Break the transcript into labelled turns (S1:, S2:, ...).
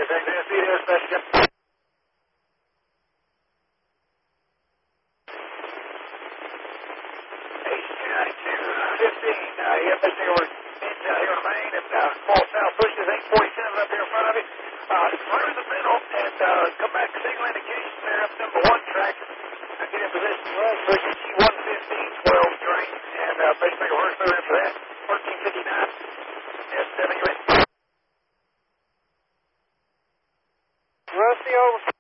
S1: thanks, see you there, special. 15, yeah, Mr. Hayward, here in Maine, and fall south pushes 847 up here in front of you. Through the middle, and come back to single indication there up number 1 track. Get in position, pushing G115, 12 train, and base make a horse through after that, 1459. Yes, 7 you in.
S2: Rusty over.